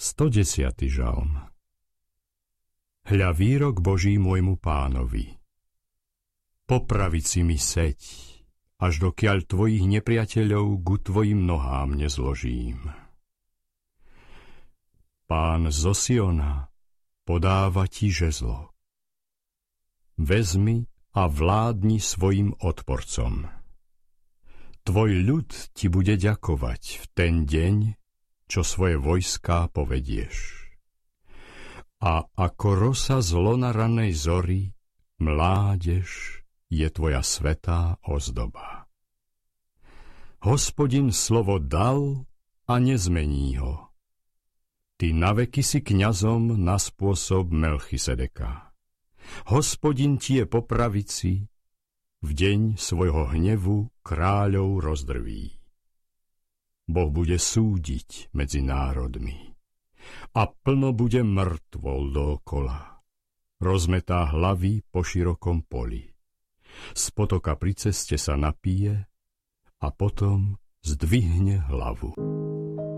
110. žalm. Hľa výrok Boží môjmu pánovi. Po pravici mi seď, až dokiaľ tvojich nepriateľov ku tvojim nohám nezložím. Pán zo Siona podáva ti žezlo. Vezmi a vládni svojim odporcom. Tvoj ľud ti bude ďakovať v ten deň, čo svoje vojská povedieš. A ako rosa z lona ranej zory, mládež je tvoja svätá ozdoba. Hospodin slovo dal a nezmení ho. Ty naveky si kňazom na spôsob Melchisedeka. Hospodin ti je po pravici, v deň svojho hnevu kráľov rozdrví. Boh bude súdiť medzi národmi a plno bude mŕtvol dookola. Rozmetá hlavy po širokom poli. Z potoka pri ceste sa napije a potom zdvihne hlavu.